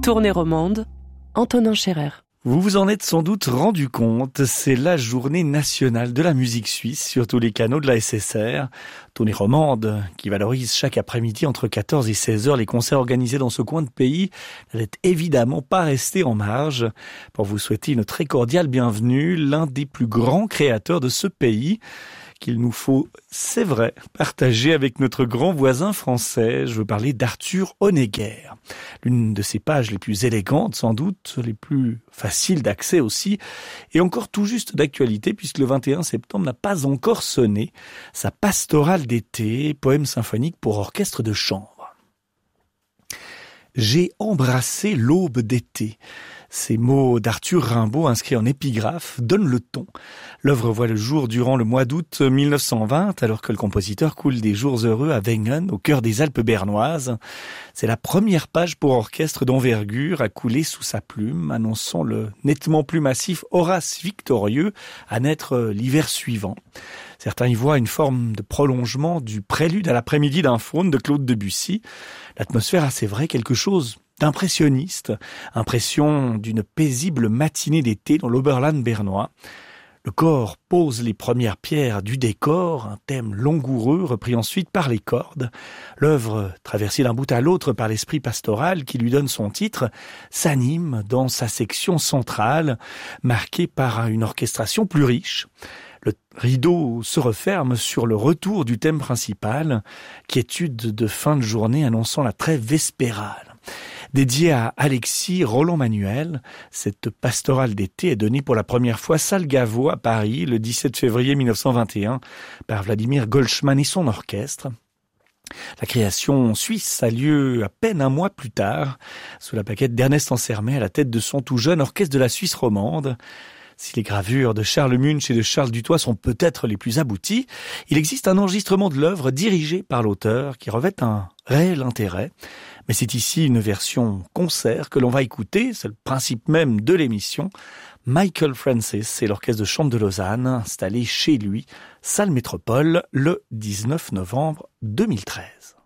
Tournée romande, Antonin Scherer. Vous vous en êtes sans doute rendu compte, c'est la journée nationale de la musique suisse sur tous les canaux de la SSR. Tournée romande qui valorise chaque après-midi entre 14 et 16 heures les concerts organisés dans ce coin de pays n'allait évidemment pas rester en marge. Pour vous souhaiter une très cordiale bienvenue, l'un des plus grands créateurs de ce pays, qu'il nous faut, c'est vrai, partager avec notre grand voisin français. Je veux parler d'Arthur Honegger. L'une de ses pages les plus élégantes, sans doute, les plus faciles d'accès aussi, et encore tout juste d'actualité, puisque le 21 septembre n'a pas encore sonné. Sa pastorale d'été, poème symphonique pour orchestre de chambre. J'ai embrassé l'aube d'été. Ces mots d'Arthur Rimbaud, inscrits en épigraphe, donnent le ton. L'œuvre voit le jour durant le mois d'août 1920, alors que le compositeur coule des jours heureux à Wengen, au cœur des Alpes bernoises. C'est la première page pour orchestre d'envergure à couler sous sa plume, annonçant le nettement plus massif Horace victorieux à naître l'hiver suivant. Certains y voient une forme de prolongement du prélude à l'après-midi d'un faune de Claude Debussy. L'atmosphère a, c'est vrai, quelque chose d'impressionniste, impression d'une paisible matinée d'été dans l'Oberland bernois. Le corps pose les premières pierres du décor, un thème langoureux repris ensuite par les cordes. L'œuvre, traversée d'un bout à l'autre par l'esprit pastoral qui lui donne son titre, s'anime dans sa section centrale, marquée par une orchestration plus riche. Le rideau se referme sur le retour du thème principal, quiétude de fin de journée annonçant la trêve vespérale. Dédiée à Alexis Roland-Manuel, cette pastorale d'été est donnée pour la première fois salle Gaveau à Paris le 17 février 1921 par Vladimir Goldsman et son orchestre. La création suisse a lieu à peine un mois plus tard, sous la plaquette d'Ernest Ansermet à la tête de son tout jeune orchestre de la Suisse romande. Si les gravures de Charles Munch et de Charles Dutoit sont peut-être les plus abouties, il existe un enregistrement de l'œuvre dirigé par l'auteur qui revêt un réel intérêt. Mais c'est ici une version concert que l'on va écouter, c'est le principe même de l'émission. Michael Francis et l'orchestre de chambre de Lausanne, installé chez lui, salle Métropole, le 19 novembre 2013.